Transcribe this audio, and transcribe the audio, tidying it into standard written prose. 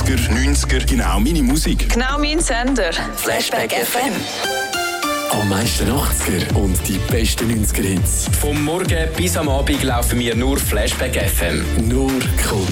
80er, 90er, genau meine Musik. Genau mein Sender. Flashback FM. Am meisten 80er und die besten 90er Hits. Vom Morgen bis am Abend laufen wir nur Flashback FM. Nur Kult.